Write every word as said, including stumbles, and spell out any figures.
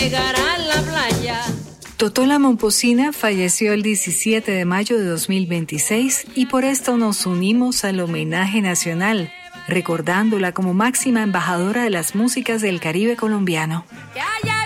Llegar a la playa. Totola Momposina falleció el diecisiete de mayo de dos mil veintiséis y por esto nos unimos al homenaje nacional, recordándola como máxima embajadora de las músicas del Caribe colombiano. Que haya